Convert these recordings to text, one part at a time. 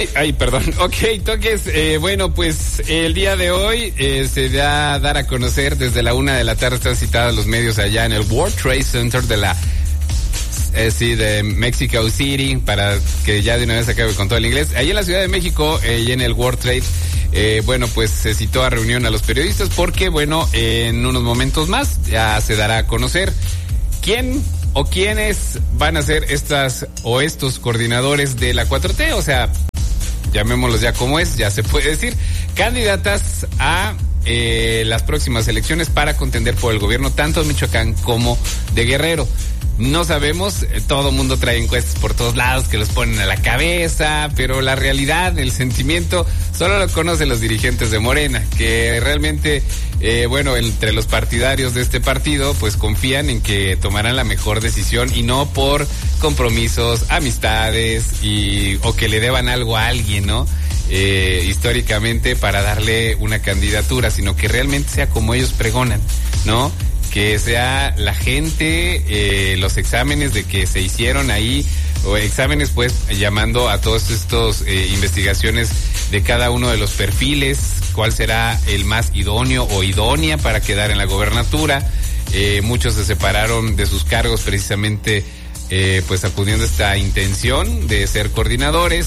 Ay, perdón. Ok, Toques. Bueno, pues el día de hoy se da a dar a conocer desde la 1:00 p.m. Están citados los medios allá en el World Trade Center de la de Mexico City, para que ya de una vez acabe con todo el inglés. Allí en la Ciudad de México y en el World Trade, bueno, pues se citó a reunión a los periodistas porque, bueno, en unos momentos más ya se dará a conocer quién o quiénes van a ser estos coordinadores de la 4T, o sea, llamémoslos ya como es, ya se puede decir, candidatas a las próximas elecciones para contender por el gobierno tanto de Michoacán como de Guerrero. No sabemos, todo el mundo trae encuestas por todos lados que los ponen a la cabeza, pero la realidad, el sentimiento, solo lo conocen los dirigentes de Morena, que realmente, bueno, entre los partidarios de este partido, pues confían en que tomarán la mejor decisión y no por compromisos, amistades o que le deban algo a alguien, ¿no? Históricamente para darle una candidatura, sino que realmente sea como ellos pregonan, ¿no? Que sea la gente, los exámenes de que se hicieron ahí, o exámenes pues llamando a todos estos investigaciones de cada uno de los perfiles, cuál será el más idóneo o idónea para quedar en la gobernatura. Muchos se separaron de sus cargos precisamente pues acudiendo a esta intención de ser coordinadores.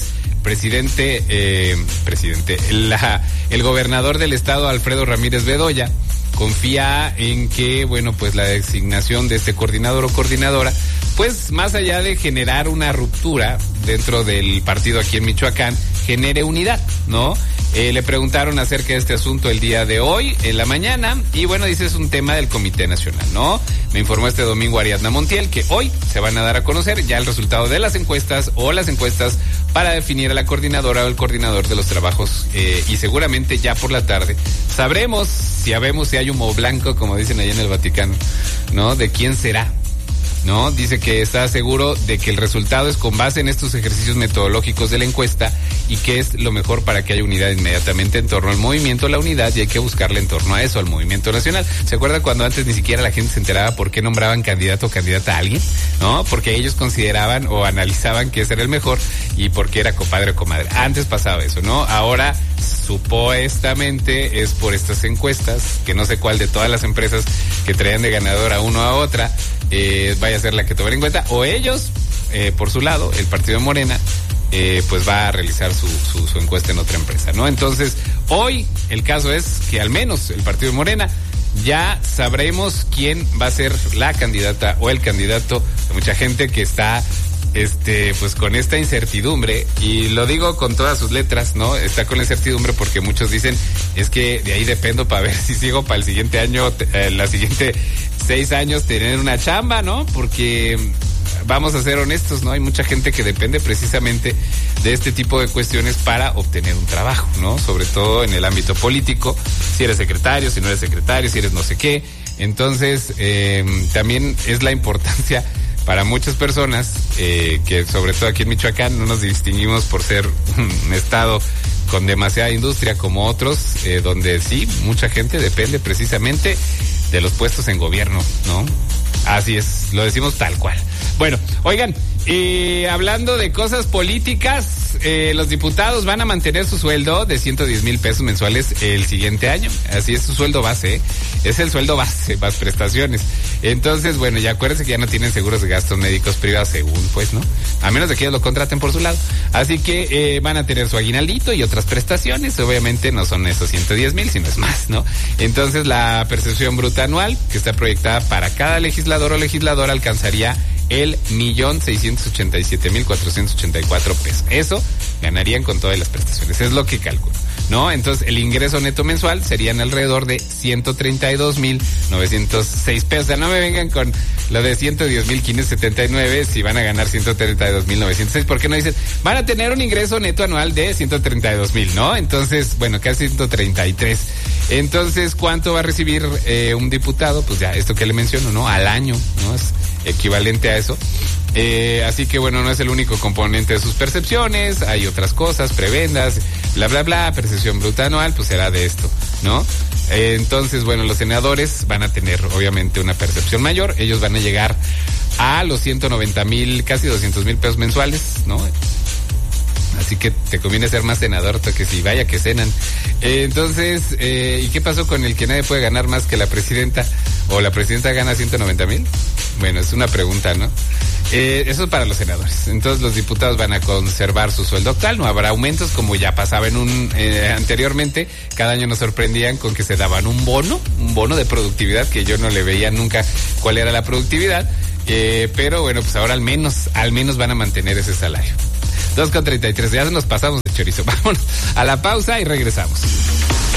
El gobernador del estado, Alfredo Ramírez Bedoya, confía en que, bueno, pues la designación de este coordinador o coordinadora, pues más allá de generar una ruptura dentro del partido aquí en Michoacán, genere unidad, ¿no? Le preguntaron acerca de este asunto el día de hoy, en la mañana, y bueno, dice, es un tema del Comité Nacional, ¿no? Me informó este domingo Ariadna Montiel que hoy se van a dar a conocer ya el resultado de las encuestas para definir a la coordinadora o el coordinador de los trabajos, y seguramente ya por la tarde sabremos si hay humo blanco, como dicen allá en el Vaticano, ¿no? De quién será, ¿no? Dice que está seguro de que el resultado es con base en estos ejercicios metodológicos de la encuesta y que es lo mejor para que haya unidad inmediatamente en torno al movimiento, la unidad, y hay que buscarle en torno a eso, al movimiento nacional. ¿Se acuerdan cuando antes ni siquiera la gente se enteraba por qué nombraban candidato o candidata a alguien? ¿No? Porque ellos consideraban o analizaban que ese era el mejor y porque era compadre o comadre. Antes pasaba eso, ¿no? Ahora supuestamente es por estas encuestas, que no sé cuál de todas las empresas que traían de ganador a uno a otra vaya a ser la que tomen en cuenta, o ellos, por su lado, el partido de Morena, pues va a realizar su encuesta en otra empresa, ¿no? Entonces, hoy el caso es que al menos el partido de Morena ya sabremos quién va a ser la candidata o el candidato. Hay mucha gente que está pues con esta incertidumbre, y lo digo con todas sus letras, ¿no? Está con la incertidumbre porque muchos dicen, es que de ahí dependo para ver si sigo para el siguiente año, la siguiente 6 años tener una chamba, ¿no? Porque vamos a ser honestos, ¿no? Hay mucha gente que depende precisamente de este tipo de cuestiones para obtener un trabajo, ¿no? Sobre todo en el ámbito político, si eres secretario, si no eres secretario, si eres no sé qué. Entonces, también es la importancia para muchas personas, que sobre todo aquí en Michoacán no nos distinguimos por ser un estado con demasiada industria como otros, donde sí, mucha gente depende precisamente de los puestos en gobierno, ¿no? Así es, lo decimos tal cual. Bueno, oigan, hablando de cosas políticas, los diputados van a mantener su sueldo de 110,000 pesos mensuales el siguiente año. Así es, su sueldo base, es el sueldo base, más prestaciones. Entonces, bueno, ya acuérdense que ya no tienen seguros de gastos médicos privados, según, pues, ¿no? A menos de que ellos lo contraten por su lado. Así que van a tener su aguinaldito y otras prestaciones. Obviamente no son esos 110,000, sino es más, ¿no? Entonces, la percepción bruta anual que está proyectada para cada legislador o legisladora alcanzaría el 1,687,484 pesos. Eso ganarían con todas las prestaciones, es lo que calculo, ¿no? Entonces el ingreso neto mensual serían alrededor de 132,906 pesos. O sea, no me vengan con lo de 110,579 si van a ganar 132,906, porque no dicen, van a tener un ingreso neto anual de 132,000, ¿no? Entonces, bueno, casi 133. Entonces, ¿cuánto va a recibir un diputado? Pues ya, esto que le menciono, ¿no? Al año, ¿no? Es equivalente a eso. Así que bueno, no es el único componente de sus percepciones, hay otras cosas, prebendas, bla, bla, bla, percepción bruta anual, pues será de esto, ¿no? Entonces, bueno, los senadores van a tener obviamente una percepción mayor, ellos van a llegar a los 190,000, casi 200,000 pesos mensuales, ¿no? Así que te conviene ser más senador, que si vaya que cenan. Entonces, ¿y qué pasó con el que nadie puede ganar más que la presidenta? ¿O la presidenta gana 190,000? Bueno, es una pregunta, ¿no? Eso es para los senadores. Entonces los diputados van a conservar su sueldo actual, no habrá aumentos como ya pasaba anteriormente. Cada año nos sorprendían con que se daban un bono de productividad, que yo no le veía nunca cuál era la productividad. Pero bueno, pues ahora al menos van a mantener ese salario. 2:33, ya nos pasamos de chorizo. Vámonos a la pausa y regresamos.